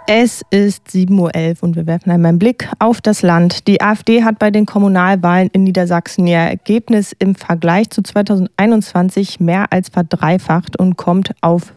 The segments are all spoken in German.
Es ist 7:11 Uhr und wir werfen einmal einen Blick auf das Land. Die AfD hat bei den Kommunalwahlen in Niedersachsen ihr Ergebnis im Vergleich zu 2021 mehr als verdreifacht und kommt auf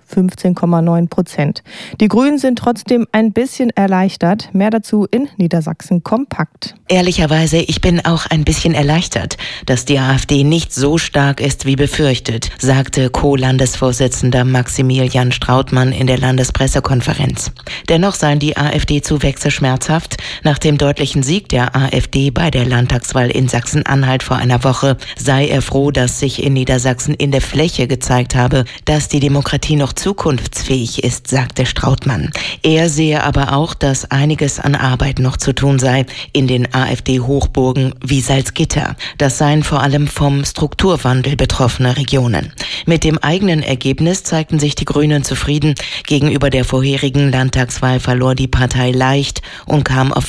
15,9%. Die Grünen sind trotzdem ein bisschen erleichtert. Mehr dazu in Niedersachsen kompakt. Ehrlicherweise, ich bin auch ein bisschen erleichtert, dass die AfD nicht so stark ist wie befürchtet, sagte Co-Landesvorsitzender Maximilian Strautmann in der Landespressekonferenz. Dennoch seien die AfD-Zuwächse schmerzhaft. Nach dem deutlichen Sieg der AfD bei der Landtagswahl in Sachsen-Anhalt vor einer Woche sei er froh, dass sich in Niedersachsen in der Fläche gezeigt habe, dass die Demokratie noch zukunftsfähig ist, sagte Strautmann. Er sehe aber auch, dass einiges an Arbeit noch zu tun sei in den AfD-Hochburgen wie Salzgitter. Das seien vor allem vom Strukturwandel betroffene Regionen. Mit dem eigenen Ergebnis zeigten sich die Grünen zufrieden. Gegenüber der vorherigen Landtagswahl verlor die Partei leicht und kam auf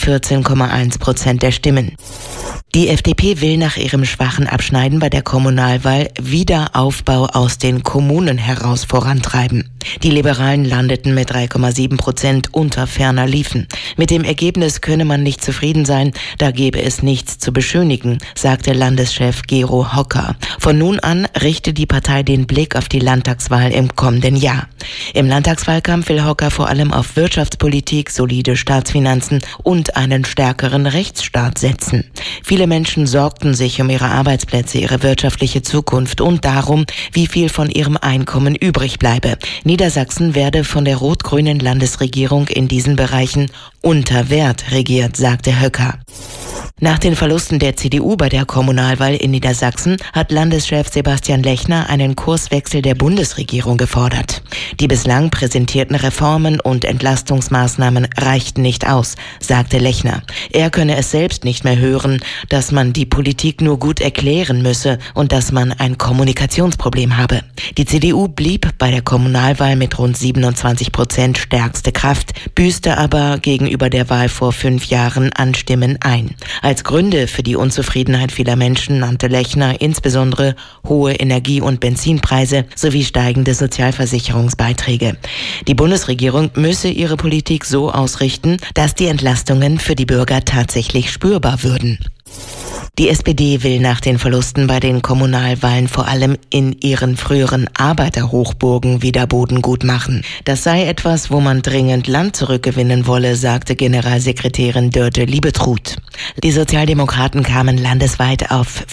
14,1% der Stimmen. Die FDP will nach ihrem schwachen Abschneiden bei der Kommunalwahl Wiederaufbau aus den Kommunen heraus vorantreiben. Die Liberalen landeten mit 3,7% unter ferner liefen. Mit dem Ergebnis könne man nicht zufrieden sein, da gebe es nichts zu beschönigen, sagte Landeschef Gero Hocker. Von nun an richte die Partei den Blick auf die Landtagswahl im kommenden Jahr. Im Landtagswahlkampf will Hocker vor allem auf Wirtschaftspolitik, solide Staatsfinanzen und einen stärkeren Rechtsstaat setzen. Viele Menschen sorgten sich um ihre Arbeitsplätze, ihre wirtschaftliche Zukunft und darum, wie viel von ihrem Einkommen übrig bleibe. Niedersachsen werde von der rot-grünen Landesregierung in diesen Bereichen unter Wert regiert, sagte Höcker. Nach den Verlusten der CDU bei der Kommunalwahl in Niedersachsen hat Landeschef Sebastian Lechner einen Kurswechsel der Bundesregierung gefordert. Die bislang präsentierten Reformen und Entlastungsmaßnahmen reichten nicht aus, sagte Lechner. Er könne es selbst nicht mehr hören, dass man die Politik nur gut erklären müsse und dass man ein Kommunikationsproblem habe. Die CDU blieb bei der Kommunalwahl mit rund 27% stärkste Kraft, büßte aber gegenüber der Wahl vor 5 Jahren an Stimmen ein. Als Gründe für die Unzufriedenheit vieler Menschen nannte Lechner insbesondere hohe Energie- und Benzinpreise sowie steigende Sozialversicherungsbeiträge. Die Bundesregierung müsse ihre Politik so ausrichten, dass die Entlastungen für die Bürger tatsächlich spürbar würden. Die SPD will nach den Verlusten bei den Kommunalwahlen vor allem in ihren früheren Arbeiterhochburgen wieder Boden gut machen. Das sei etwas, wo man dringend Land zurückgewinnen wolle, sagte Generalsekretärin Dörte Liebetrud. Die Sozialdemokraten kamen landesweit auf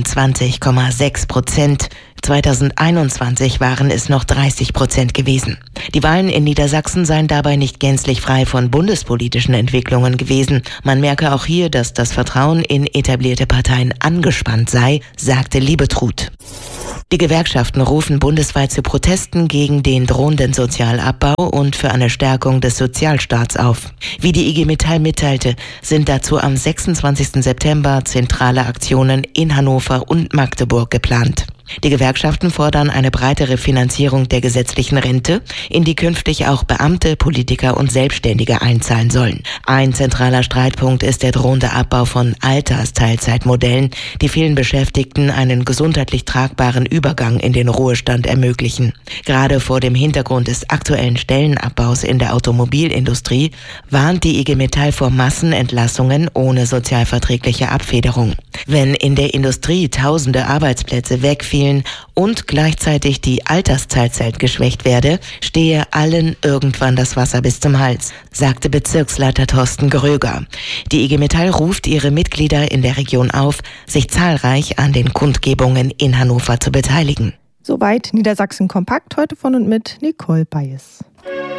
24,6%. 2021 waren es noch 30% gewesen. Die Wahlen in Niedersachsen seien dabei nicht gänzlich frei von bundespolitischen Entwicklungen gewesen. Man merke auch hier, dass das Vertrauen in etablierte Parteien angespannt sei, sagte Liebetrud. Die Gewerkschaften rufen bundesweit zu Protesten gegen den drohenden Sozialabbau und für eine Stärkung des Sozialstaats auf. Wie die IG Metall mitteilte, sind dazu am 26. September zentrale Aktionen in Hannover und Magdeburg geplant. Die Gewerkschaften fordern eine breitere Finanzierung der gesetzlichen Rente, in die künftig auch Beamte, Politiker und Selbstständige einzahlen sollen. Ein zentraler Streitpunkt ist der drohende Abbau von Altersteilzeitmodellen, die vielen Beschäftigten einen gesundheitlich tragbaren Übergang in den Ruhestand ermöglichen. Gerade vor dem Hintergrund des aktuellen Stellenabbaus in der Automobilindustrie warnt die IG Metall vor Massenentlassungen ohne sozialverträgliche Abfederung. Wenn in der Industrie tausende Arbeitsplätze wegfielen und gleichzeitig die Altersteilzeit geschwächt werde, stehe allen irgendwann das Wasser bis zum Hals, sagte Bezirksleiter Thorsten Gröger. Die IG Metall ruft ihre Mitglieder in der Region auf, sich zahlreich an den Kundgebungen in Hannover zu beteiligen. Soweit Niedersachsen kompakt, heute von und mit Nicole Bayes.